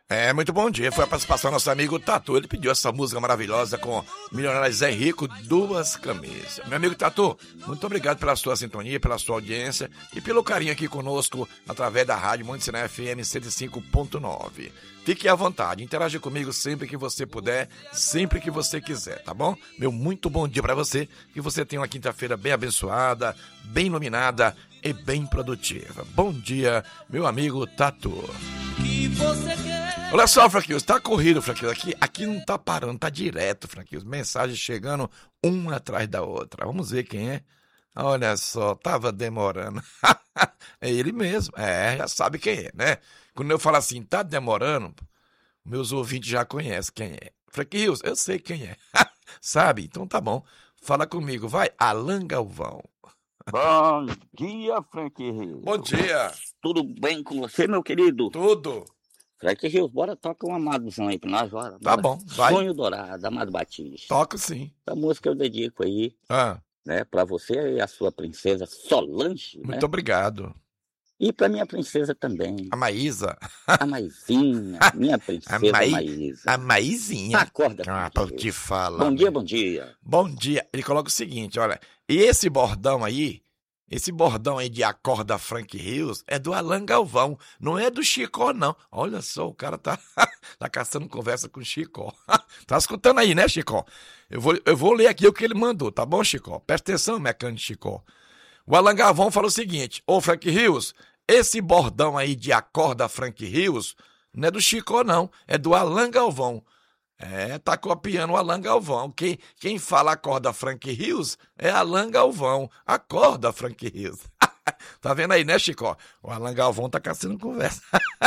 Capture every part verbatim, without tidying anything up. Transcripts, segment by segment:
É, muito bom dia. Foi a participação do nosso amigo Tatu. Ele pediu essa música maravilhosa com Milionário Zé Rico, Duas Camisas. Meu amigo Tatu, muito obrigado pela sua sintonia, pela sua audiência e pelo carinho aqui conosco através da Rádio Monte Sinai F M cento e cinco ponto nove. Fique à vontade, interaja comigo sempre que você puder, sempre que você quiser, tá bom? Meu muito bom dia pra você, que você tenha uma quinta-feira bem abençoada, bem iluminada e bem produtiva. Bom dia, meu amigo Tatu. Que você quer? Olha só, Franquinhos, tá corrido, Franquinhos, aqui, aqui não tá parando, tá direto, Franquinhos, mensagens chegando uma atrás da outra. Vamos ver quem é. Olha só, tava demorando. É ele mesmo, é, já sabe quem é, né? Quando eu falo assim, tá demorando, meus ouvintes já conhecem quem é. Franquinhos, eu sei quem é. Sabe? Então tá bom. Fala comigo, vai, Alan Galvão. Bom dia, Frank Rios. Bom dia. Tudo bem com você, meu querido? Tudo. Frank Rios, bora tocar um amadozão aí pra nós, bora. Tá bora. bom, vai. Sonho Dourado, Amado Batista. Toco sim. Essa música eu dedico aí, Ah, né, pra você e a sua princesa Solange, muito né? obrigado. E pra minha princesa também, A Maísa. a Maisinha, minha princesa A Mai- Maísa. A Maisinha. Acorda, Ah, Frank pra eu Rios. te falar. Bom dia, bom dia. Bom dia. Ele coloca o seguinte, olha. E esse bordão aí, esse bordão aí de Acorda Frank Rios é do Alan Galvão, não é do Chicó, não. Olha só, o cara tá, tá caçando conversa com o Chicó. Tá escutando aí, né, Chicó? Eu vou, eu vou ler aqui o que ele mandou, tá bom, Chicó? Presta atenção, mecânico Chicó. O Alan Galvão falou o seguinte: ô Frank Rios, esse bordão aí de Acorda Frank Rios não é do Chicó, não, é do Alan Galvão. É, tá copiando o Alan Galvão. Quem, quem fala Acorda Frank Rios é Alan Galvão. Acorda Frank Rios. Tá vendo aí, né, Chico? O Alan Galvão tá caçando conversa.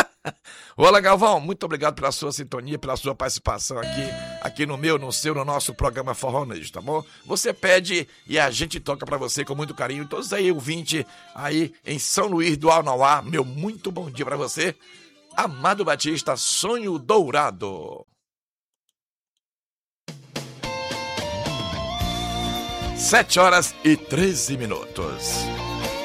Ô, Alan Galvão, muito obrigado pela sua sintonia, pela sua participação aqui, aqui no meu, no seu, no nosso programa Forronejo, tá bom? Você pede e a gente toca pra você com muito carinho. Todos aí, ouvintes, aí em São Luís do Alnauá, meu muito bom dia pra você. Amado Batista, Sonho Dourado. Sete horas e treze minutos.